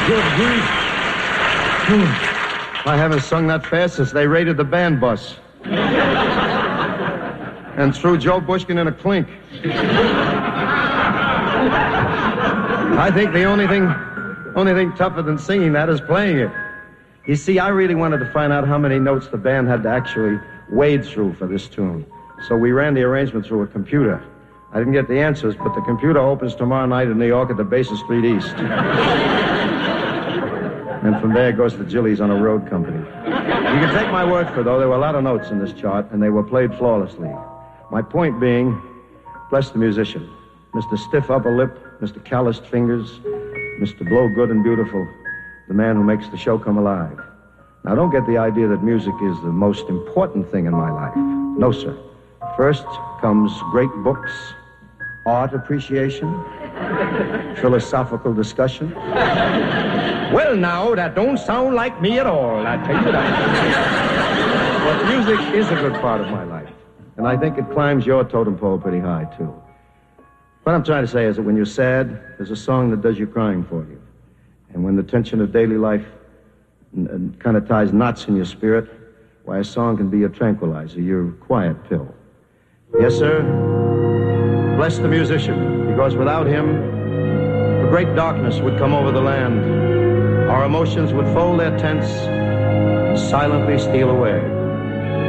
Good grief. I haven't sung that fast since they raided the band bus. And threw Joe Bushkin in a clink. I think the only thing tougher than singing that is playing it. You see, I really wanted to find out how many notes the band had to actually wade through for this tune. So we ran the arrangement through a computer. I didn't get the answers, but the computer opens tomorrow night in New York at the Basin Street East. And from there goes to Jilly's on a road company. You can take my word for it, though, there were a lot of notes in this chart, and they were played flawlessly. My point being, bless the musician. Mr. Stiff Upper Lip, Mr. Calloused Fingers, Mr. Blow Good and Beautiful, the man who makes the show come alive. Now, don't get the idea that music is the most important thing in my life. No, sir. First comes great books, art appreciation, philosophical discussion. Well, now, that don't sound like me at all, I tell you that. But music is a good part of my life. And I think it climbs your totem pole pretty high, too. What I'm trying to say is that when you're sad, there's a song that does your crying for you. And when the tension of daily life kind of ties knots in your spirit, why, a song can be your tranquilizer, your quiet pill. Yes, sir. Bless the musician, because without him, a great darkness would come over the land. Our emotions would fold their tents and silently steal away.